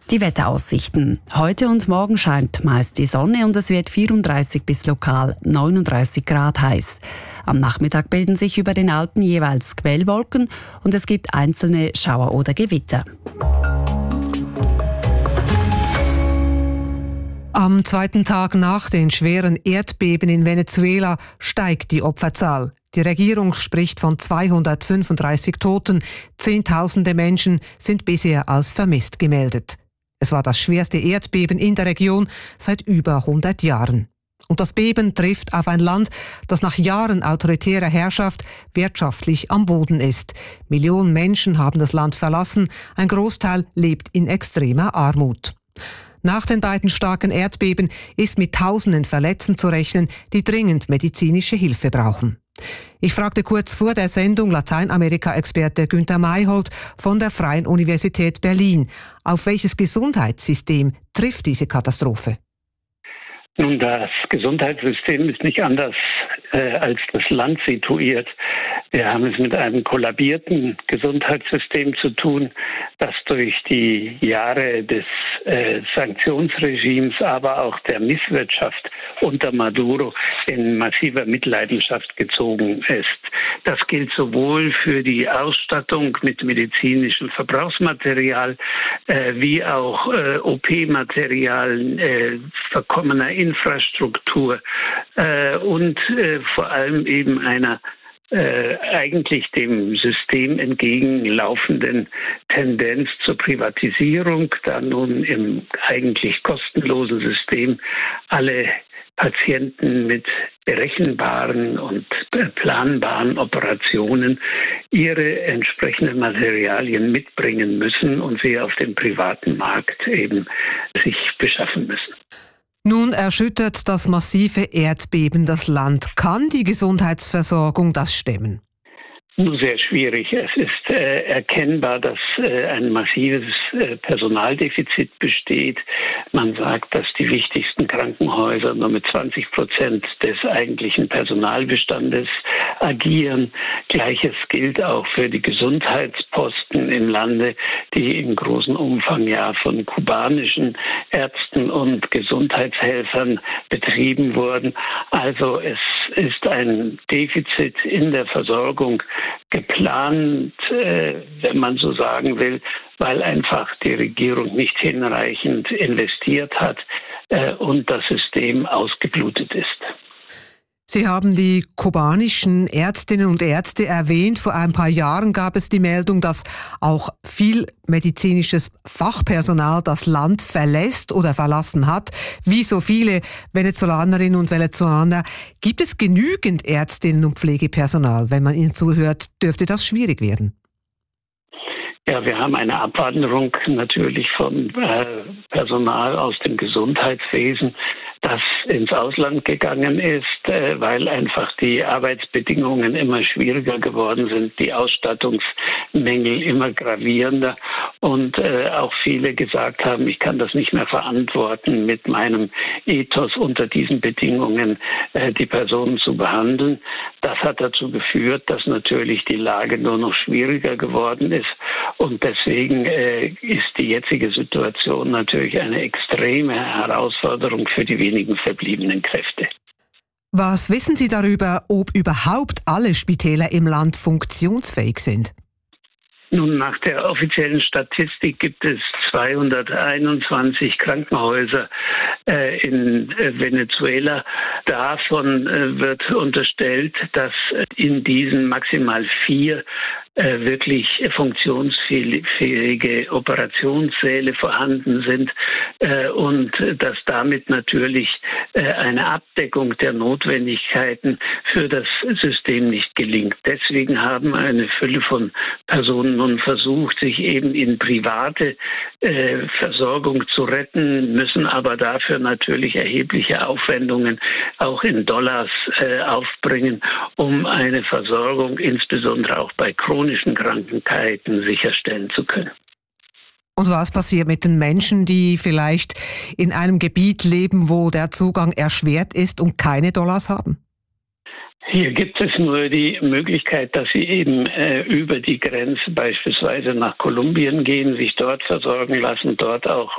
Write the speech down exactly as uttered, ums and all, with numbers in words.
Die Wetteraussichten. Heute und morgen scheint meist die Sonne und es wird vierunddreißig bis lokal neununddreißig Grad heiß. Am Nachmittag bilden sich über den Alpen jeweils Quellwolken und es gibt einzelne Schauer oder Gewitter. Am zweiten Tag nach den schweren Erdbeben in Venezuela steigt die Opferzahl. Die Regierung spricht von zweihundertfünfunddreißig Toten. Zehntausende Menschen sind bisher als vermisst gemeldet. Es war das schwerste Erdbeben in der Region seit über hundert Jahren. Und das Beben trifft auf ein Land, das nach Jahren autoritärer Herrschaft wirtschaftlich am Boden ist. Millionen Menschen haben das Land verlassen, ein Großteil lebt in extremer Armut. Nach den beiden starken Erdbeben ist mit tausenden Verletzten zu rechnen, die dringend medizinische Hilfe brauchen. Ich fragte kurz vor der Sendung Lateinamerika-Experte Günther Mayhold von der Freien Universität Berlin. Auf welches Gesundheitssystem trifft diese Katastrophe? Nun, das Gesundheitssystem ist nicht anders äh, als das Land situiert. Wir haben es mit einem kollabierten Gesundheitssystem zu tun, das durch die Jahre des äh, Sanktionsregimes, aber auch der Misswirtschaft unter Maduro in massiver Mitleidenschaft gezogen ist. Das gilt sowohl für die Ausstattung mit medizinischem Verbrauchsmaterial äh, wie auch äh, O P-Material, äh, verkommener Infrastruktur äh, und äh, vor allem eben einer Äh, eigentlich dem System entgegenlaufenden Tendenz zur Privatisierung, da nun im eigentlich kostenlosen System alle Patienten mit berechenbaren und planbaren Operationen ihre entsprechenden Materialien mitbringen müssen und sie auf dem privaten Markt eben sich beschaffen müssen. Nun erschüttert das massive Erdbeben das Land. Kann die Gesundheitsversorgung das stemmen? Nur sehr schwierig. Es ist äh, erkennbar, dass äh, ein massives äh, Personaldefizit besteht. Man sagt, dass die wichtigsten Krankenhäuser nur mit zwanzig Prozent des eigentlichen Personalbestandes agieren. Gleiches gilt auch für die Gesundheitsposten im Lande, die in großem Umfang ja von kubanischen Ärzten und Gesundheitshelfern betrieben wurden. Also es ist ein Defizit in der Versorgung geplant, äh, wenn man so sagen will, weil einfach die Regierung nicht hinreichend investiert hat äh, und das System ausgeblutet ist. Sie haben die kubanischen Ärztinnen und Ärzte erwähnt. Vor ein paar Jahren gab es die Meldung, dass auch viel medizinisches Fachpersonal das Land verlässt oder verlassen hat. Wie so viele Venezolanerinnen und Venezolaner. Gibt es genügend Ärztinnen und Pflegepersonal? Wenn man ihnen zuhört, dürfte das schwierig werden. Ja, wir haben eine Abwanderung natürlich von äh, Personal aus dem Gesundheitswesen, das ins Ausland gegangen ist, äh, weil einfach die Arbeitsbedingungen immer schwieriger geworden sind, die Ausstattungsmängel immer gravierender und äh, auch viele gesagt haben, ich kann das nicht mehr verantworten, mit meinem Ethos unter diesen Bedingungen äh, die Personen zu behandeln. Das hat dazu geführt, dass natürlich die Lage nur noch schwieriger geworden ist. Und deswegen äh, ist die jetzige Situation natürlich eine extreme Herausforderung für die wenigen verbliebenen Kräfte. Was wissen Sie darüber, ob überhaupt alle Spitäler im Land funktionsfähig sind? Nun, nach der offiziellen Statistik gibt es zweihunderteinundzwanzig Krankenhäuser äh, in äh, Venezuela. Davon äh, wird unterstellt, dass in diesen maximal vier äh, wirklich funktionsfähige Operationssäle vorhanden sind äh, und dass damit natürlich äh, eine Abdeckung der Notwendigkeiten für das System nicht gelingt. Deswegen haben eine Fülle von Personen nun versucht, sich eben in private äh, Versorgung zu retten, müssen aber dafür natürlich erhebliche Aufwendungen auch in Dollars äh, aufbringen, um eine Versorgung insbesondere auch bei chronischen Krankheiten sicherstellen zu können. Und was passiert mit den Menschen, die vielleicht in einem Gebiet leben, wo der Zugang erschwert ist und keine Dollars haben? Hier gibt es nur die Möglichkeit, dass sie eben äh, über die Grenze beispielsweise nach Kolumbien gehen, sich dort versorgen lassen, dort auch